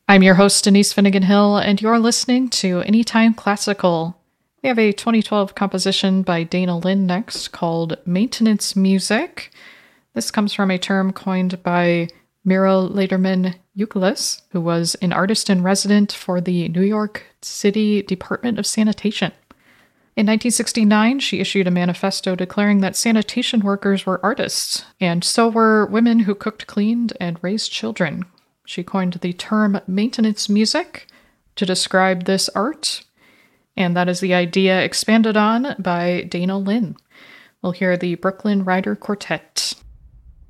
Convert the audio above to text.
I'm your host, Denise Finnegan Hill, and you're listening to Anytime Classical. We have a 2012 composition by Dana Lind next called Maintenance Music. This comes from a term coined by Mira Lederman Youkilis, who was an artist in resident for the New York City Department of Sanitation. In 1969, she issued a manifesto declaring that sanitation workers were artists, and so were women who cooked, cleaned, and raised children. She coined the term maintenance music to describe this art, and that is the idea expanded on by Dana Lind. We'll hear the Brooklyn Rider Quartet.